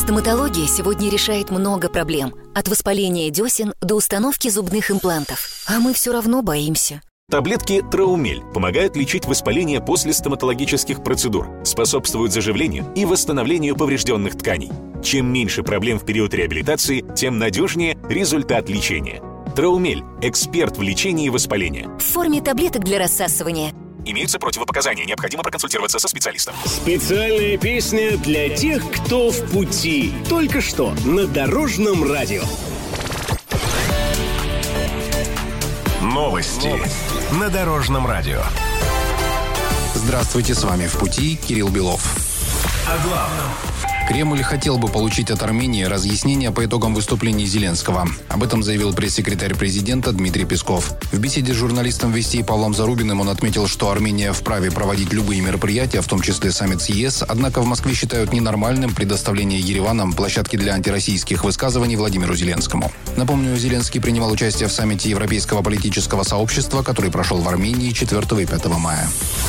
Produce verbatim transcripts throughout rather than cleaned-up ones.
Стоматология сегодня решает много проблем. От воспаления десен до установки зубных имплантов. А мы все равно боимся. Таблетки Траумель помогают лечить воспаление после стоматологических процедур, способствуют заживлению и восстановлению поврежденных тканей. Чем меньше проблем в период реабилитации, тем надежнее результат лечения. Траумель – эксперт в лечении воспаления. В форме таблеток для рассасывания. Имеются противопоказания, необходимо проконсультироваться со специалистом. Специальная песня для тех, кто в пути. Только что на Дорожном радио. Новости на Дорожном радио. Здравствуйте, с вами «В пути» Кирилл Белов. О главном. Кремль хотел бы получить от Армении разъяснения по итогам выступлений Зеленского. Об этом заявил пресс-секретарь президента Дмитрий Песков. В беседе с журналистом «Вести» Павлом Зарубиным он отметил, что Армения вправе проводить любые мероприятия, в том числе саммит с ЕС, однако в Москве считают ненормальным предоставление Ереваном площадки для антироссийских высказываний Владимиру Зеленскому. Напомню, Зеленский принимал участие в саммите Европейского политического сообщества, который прошел в Армении четвёртого и пятого мая.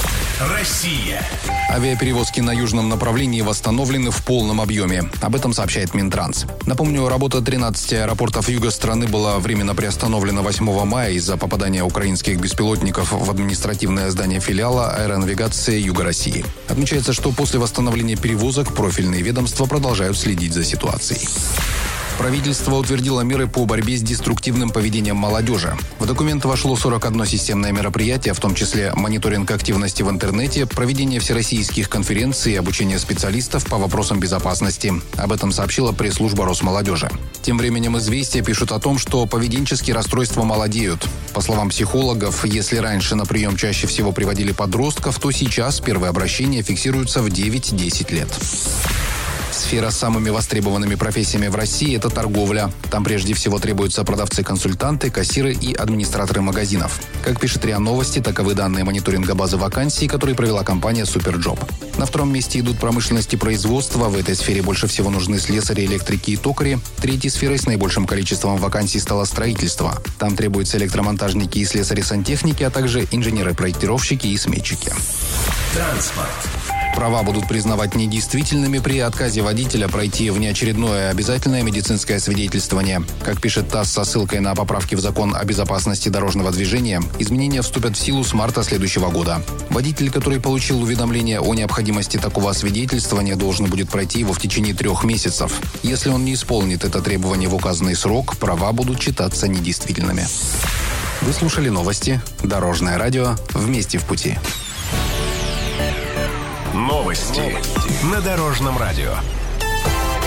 Россия. Авиаперевозки на южном направлении восстановлены в полном объеме. Об этом сообщает Минтранс. Напомню, работа тринадцати аэропортов юга страны была временно приостановлена восьмого мая из-за попадания украинских беспилотников в административное здание филиала аэронавигации Юга России. Отмечается, что после восстановления перевозок профильные ведомства продолжают следить за ситуацией. Правительство утвердило меры по борьбе с деструктивным поведением молодежи. В документ вошло сорок одно системное мероприятие, в том числе мониторинг активности в интернете, проведение всероссийских конференций и обучение специалистов по вопросам безопасности. Об этом сообщила пресс-служба Росмолодежи. Тем временем «Известия» пишут о том, что поведенческие расстройства молодеют. По словам психологов, если раньше на прием чаще всего приводили подростков, то сейчас первые обращения фиксируются в девять-десять лет. Сфера с самыми востребованными профессиями в России – это торговля. Там прежде всего требуются продавцы-консультанты, кассиры и администраторы магазинов. Как пишет РИА Новости, таковы данные мониторинга базы вакансий, которые провела компания «Суперджоп». На втором месте идут промышленность и производство. В этой сфере больше всего нужны слесари, электрики и токари. Третьей сферой с наибольшим количеством вакансий стало строительство. Там требуются электромонтажники и слесари-сантехники, а также инженеры-проектировщики и сметчики. Транспорт. Права будут признавать недействительными при отказе водителя пройти внеочередное обязательное медицинское свидетельствование. Как пишет ТАСС со ссылкой на поправки в закон о безопасности дорожного движения, изменения вступят в силу с марта следующего года. Водитель, который получил уведомление о необходимости такого освидетельствования, должен будет пройти его в течение трех месяцев. Если он не исполнит это требование в указанный срок, права будут считаться недействительными. Вы слушали новости. Дорожное радио. Вместе в пути. Новости на Дорожном радио.